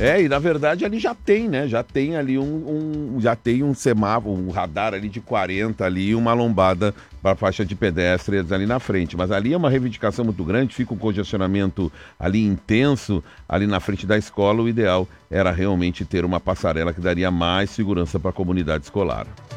E na verdade ali já tem, né? Já tem ali já tem um semáforo, um radar ali de 40 ali, uma lombada para a faixa de pedestres ali na frente. Mas ali é uma reivindicação muito grande, fica um congestionamento ali intenso, ali na frente da escola. O ideal era realmente ter uma passarela que daria mais segurança para a comunidade escolar.